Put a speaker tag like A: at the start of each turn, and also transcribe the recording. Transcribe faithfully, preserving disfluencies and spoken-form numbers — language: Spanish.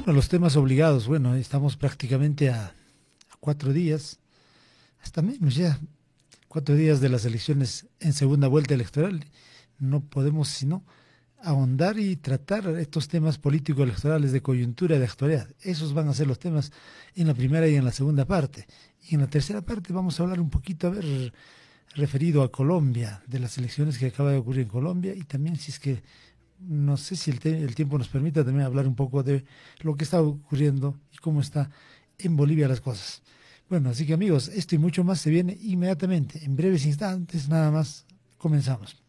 A: Bueno, los temas obligados, bueno, estamos prácticamente a, a cuatro días, hasta menos ya, cuatro días de las elecciones en segunda vuelta electoral. No podemos sino ahondar y tratar estos temas políticos electorales de coyuntura, de actualidad. Esos van a ser los temas en la primera y en la segunda parte. Y en la tercera parte vamos a hablar un poquito, a ver, referido a Colombia, de las elecciones que acaba de ocurrir en Colombia y también si es que, no sé si el, te- el tiempo nos permita también hablar un poco de lo que está ocurriendo y cómo está en Bolivia las cosas. Bueno, así que amigos, esto y mucho más se viene inmediatamente, en breves instantes, nada más, comenzamos.